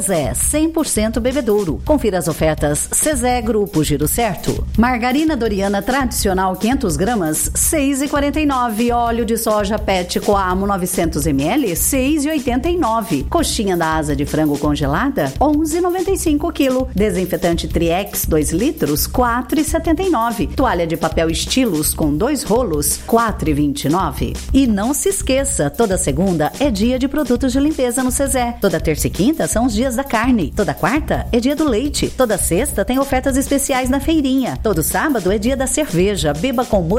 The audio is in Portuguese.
Zé 100% bebedouro. Confira as ofertas Cezé Grupo Giro Certo. Margarina Doriana tradicional 500 gramas 6,49. Óleo de soja Pet Coamo 900 ml 6,89. Coxinha da asa de frango congelada 11,95 kg. Desinfetante Triex 2 litros 4,79. Toalha de papel Estilos com 2 rolos 4,29. E não se esqueça, toda segunda é dia de produtos de limpeza no Cezé. Toda terça e quinta são os dias da carne. Toda quarta é dia do leite. Toda sexta tem ofertas especiais na feirinha. Todo sábado é dia da cerveja. Beba com